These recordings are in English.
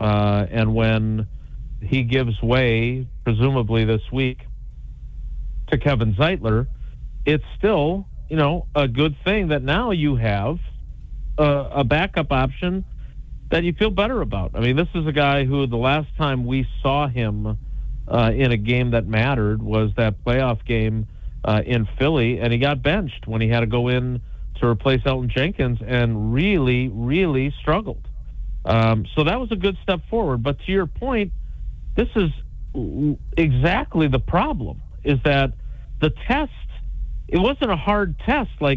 And when he gives way, presumably this week, to Kevin Zeitler, it's still, a good thing that now you have a backup option that you feel better about. I mean, this is a guy who the last time we saw him in a game that mattered was that playoff game in Philly, and he got benched when he had to go in to replace Elton Jenkins and really, really struggled. So that was a good step forward. But to your point, this is exactly the problem, is that the test, it wasn't a hard test. Like,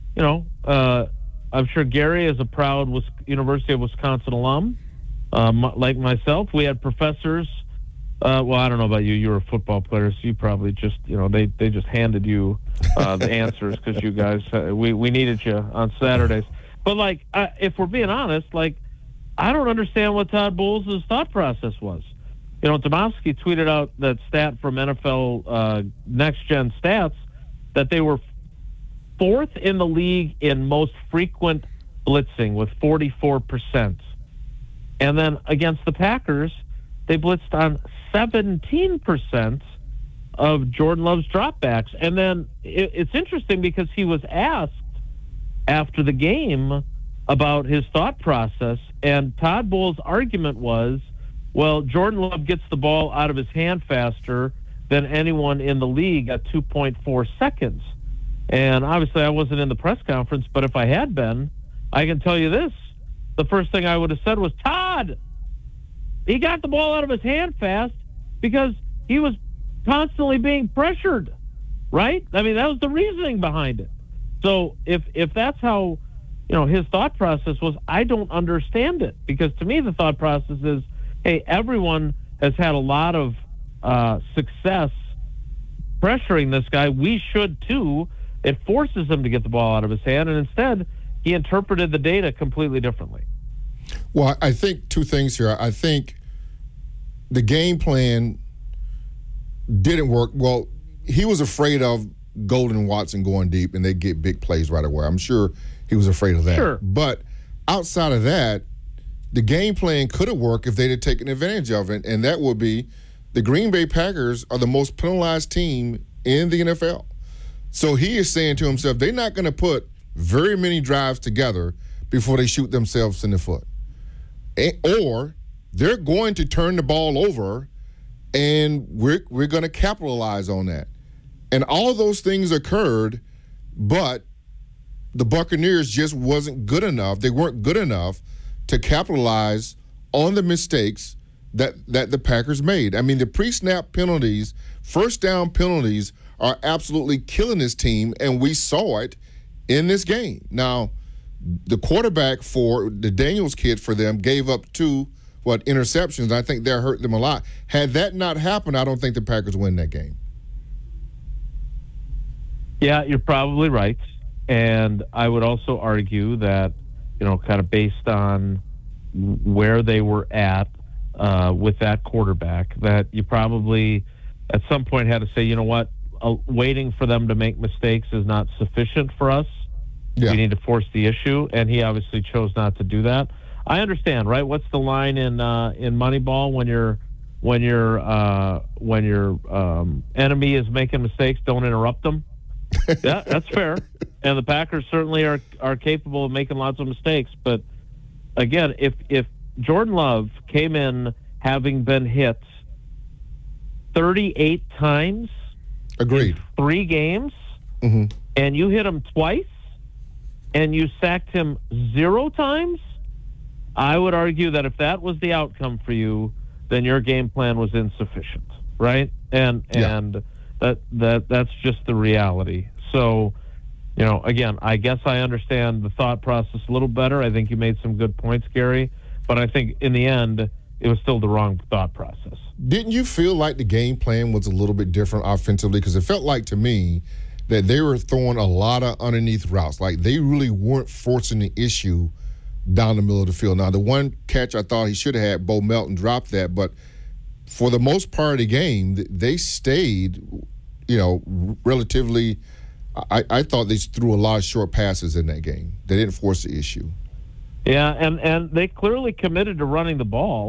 I'm sure Gary is a proud University of Wisconsin alum, like myself. We had professors. Well, I don't know about you. You were a football player, so you probably just, they just handed you the answers because you guys, we needed you on Saturdays. But, if we're being honest, I don't understand what Todd Bowles' thought process was. Domofsky tweeted out that stat from NFL Next Gen Stats that they were fourth in the league in most frequent blitzing with 44%. And then against the Packers, they blitzed on 17% of Jordan Love's dropbacks. And then it's interesting because he was asked after the game about his thought process, and Todd Bowles' argument was, well, Jordan Love gets the ball out of his hand faster than anyone in the league at 2.4 seconds. And obviously I wasn't in the press conference, but if I had been, I can tell you this. The first thing I would have said was, Todd, he got the ball out of his hand fast because he was constantly being pressured, right? I mean, that was the reasoning behind it. So if that's how, his thought process was, I don't understand it. Because to me, the thought process is, hey, everyone has had a lot of success pressuring this guy. We should too. It forces him to get the ball out of his hand, and instead he interpreted the data completely differently. Well, I think two things here. I think the game plan didn't work. Well, he was afraid of Golden and Watson going deep, and they get big plays right away. I'm sure he was afraid of that. Sure. But outside of that, the game plan could have worked if they'd have taken advantage of it, and that would be the Green Bay Packers are the most penalized team in the NFL. So he is saying to himself, they're not going to put very many drives together before they shoot themselves in the foot. Or they're going to turn the ball over, and we're going to capitalize on that. And all those things occurred, but the Buccaneers just wasn't good enough. They weren't good enough to capitalize on the mistakes that the Packers made. I mean, the pre-snap penalties, first down penalties are absolutely killing this team, and we saw it in this game. Now, the quarterback for the Daniels kid for them gave up two interceptions. I think that hurt them a lot. Had that not happened, I don't think the Packers win that game. Yeah, you're probably right. And I would also argue that, kind of based on where they were at with that quarterback, that you probably at some point had to say, you know what, waiting for them to make mistakes is not sufficient for us. Yeah. We need to force the issue, and he obviously chose not to do that. I understand, right? What's the line in Moneyball when your enemy is making mistakes? Don't interrupt them. Yeah, that's fair. And the Packers certainly are capable of making lots of mistakes. But again, if Jordan Love came in having been hit 38 times, agreed, in 3 games, mm-hmm. and you hit him twice, and you sacked him 0 times, I would argue that if that was the outcome for you, then your game plan was insufficient, right? And that's just the reality. So, again, I guess I understand the thought process a little better. I think you made some good points, Gary, but I think in the end, it was still the wrong thought process. Didn't you feel like the game plan was a little bit different offensively? Because it felt like to me that they were throwing a lot of underneath routes. Like they really weren't forcing the issue down the middle of the field. Now, the one catch I thought he should have had, Bo Melton dropped that, but for the most part of the game, they stayed, relatively. I thought they threw a lot of short passes in that game. They didn't force the issue. Yeah, and they clearly committed to running the ball.